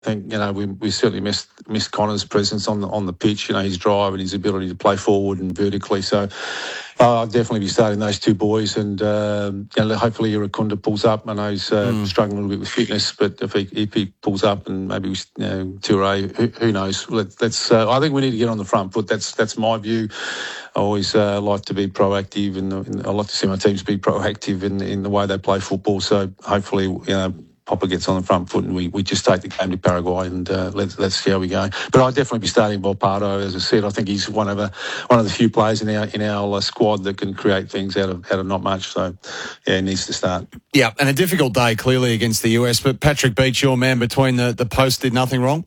think we certainly missed Connor's presence on the pitch. His drive and his ability to play forward and vertically. So I'll definitely be starting those two boys, and hopefully Irakunda pulls up. I know he's struggling a little bit with fitness, but if he pulls up and maybe Toure, who knows? I think we need to get on the front foot. That's my view. I always like to be proactive, and I like to see my teams be proactive in the way they play football. So hopefully, Popper gets on the front foot and we just take the game to Paraguay, and let's see how we go. But I'd definitely be starting Volpato. As I said, I think he's one of the few players in our squad that can create things out of not much. So yeah, he needs to start. Yeah, and a difficult day clearly against the US. But Patrick Beach, your man between the posts, did nothing wrong.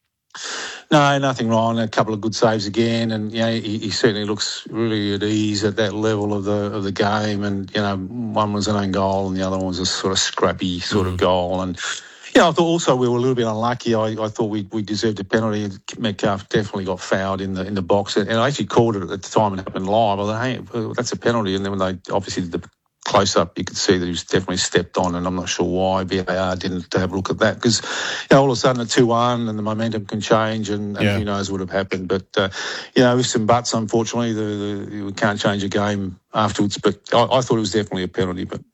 No, nothing wrong. A couple of good saves again, and he certainly looks really at ease at that level of the game. And one was an own goal, and the other one was a sort of scrappy sort of goal. And I thought also we were a little bit unlucky. I thought we deserved a penalty. Metcalf definitely got fouled in the box, and I actually called it at the time it happened live. I thought, hey, that's a penalty. And then when they obviously did the close up, you could see that he was definitely stepped on, and I'm not sure why VAR didn't have a look at that, because all of a sudden a 2-1 and the momentum can change, and who knows what would have happened. But with some buts, unfortunately, we can't change a game afterwards. But I thought it was definitely a penalty. But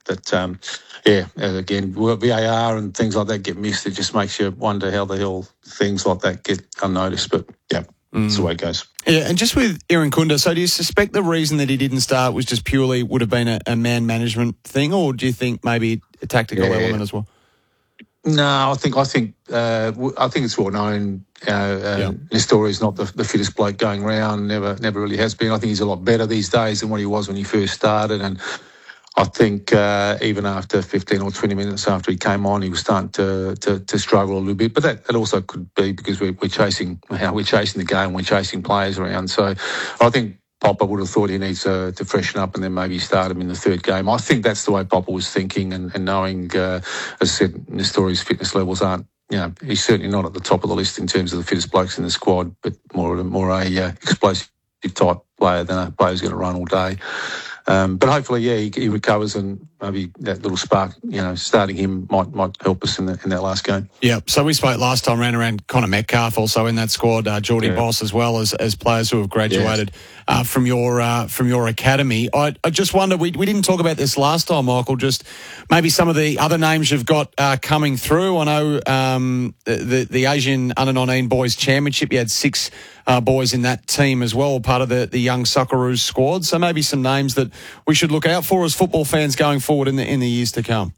again, VAR and things like that get missed. It just makes you wonder how the hell things like that get unnoticed. But yeah. That's the way it goes. Yeah, and just with Irakunda, so do you suspect the reason that he didn't start was just purely would have been a man management thing, or do you think maybe a tactical element as well? No, I think it's well known. Nestori is not the fittest bloke going around. Never really has been. I think he's a lot better these days than what he was when he first started, and I think even after 15 or 20 minutes after he came on, he was starting to struggle a little bit. But that also could be because we're chasing the game, we're chasing players around. So I think Popper would have thought he needs to freshen up and then maybe start him in the third game. I think that's the way Popper was thinking, and knowing, as I said, Nestori's fitness levels aren't. He's certainly not at the top of the list in terms of the fittest blokes in the squad, but more a explosive type player than a player who's going to run all day. But hopefully, he recovers, and maybe that little spark, starting him might help us in that last game. Yeah. So we spoke last time around Connor Metcalf also in that squad, Geordie Boss, as well as players who have graduated from your academy. I just wonder, we didn't talk about this last time, Michael. Just maybe some of the other names you've got coming through. I know the Asian Under-19 Boys Championship, you had 6 boys in that team as well, part of the young Socceroos squad. So maybe some names that we should look out for as football fans going forward in the years to come.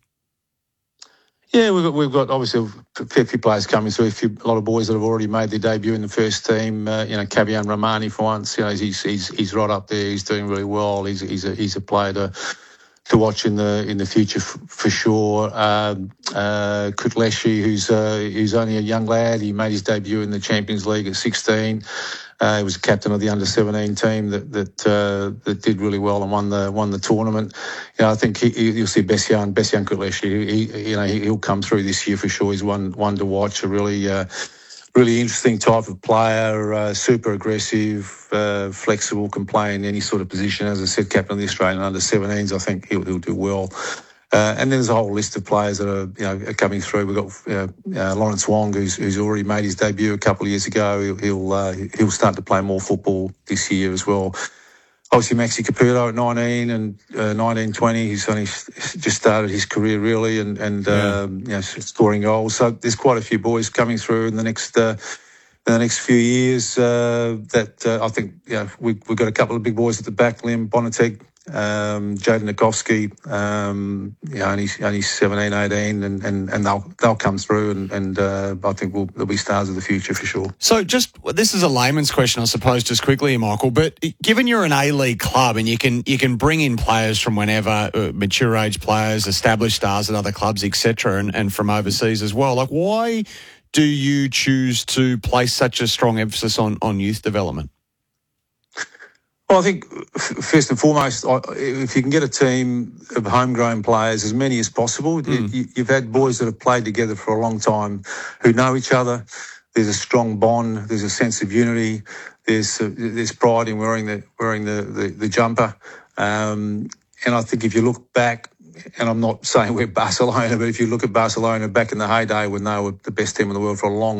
Yeah, we've got obviously a fair few players coming through. A lot of boys that have already made their debut in the first team. Kabian Romani for once. He's right up there. He's doing really well. He's a player to watch in the future for sure. Kutleshi, who's only a young lad. He made his debut in the Champions League at 16. He was captain of the under-17 team that did really well and won the tournament. I think you'll see Bessian Kutleshi. He'll come through this year for sure. He's one to watch. A really interesting type of player. Super aggressive, flexible, can play in any sort of position. As I said, captain of the Australian under-17s. I think he'll do well. And then there's a whole list of players that are coming through. We've got Lawrence Wong, who's already made his debut a couple of years ago. He'll start to play more football this year as well. Obviously, Maxi Caputo at 19 and 19-20. He's only just started his career really, and scoring goals. So there's quite a few boys coming through in the next few years. I think we've got a couple of big boys at the back. Liam Bonateg. Jaden Nikovsky, only 17, 18, and they'll come through, and I think they'll be stars of the future for sure. So this is a layman's question, I suppose, just quickly, Michael, but given you're an A-League club and you can bring in players from whenever, mature age players, established stars at other clubs, etc., and from overseas as well, like why do you choose to place such a strong emphasis on youth development? Well, I think first and foremost, if you can get a team of homegrown players, as many as possible, you've had boys that have played together for a long time who know each other. There's a strong bond. There's a sense of unity. There's pride in wearing the jumper. And I think if you look back, and I'm not saying we're Barcelona, but if you look at Barcelona back in the heyday when they were the best team in the world for a long